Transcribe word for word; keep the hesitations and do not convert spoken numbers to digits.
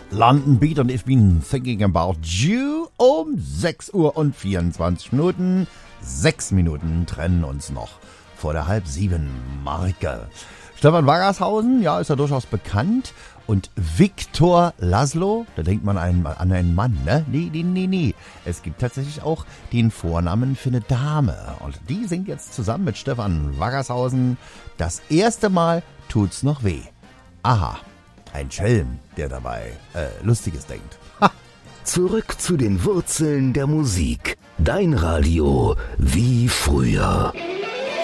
London Beat und ich bin thinking about you um sechs Uhr und vierundzwanzig Minuten. Sechs Minuten trennen uns noch vor der halb sieben Marke. Stefan Waggershausen, ja, ist ja durchaus bekannt. Und Viktor Laszlo, da denkt man an einen Mann, ne? Nee, nee, nee, nee. Es gibt tatsächlich auch den Vornamen für eine Dame. Und die singt jetzt zusammen mit Stefan Waggershausen. Das erste Mal tut's noch weh. Aha, ein Schelm, der dabei äh, Lustiges denkt. Ha. Zurück zu den Wurzeln der Musik. Dein Radio wie früher.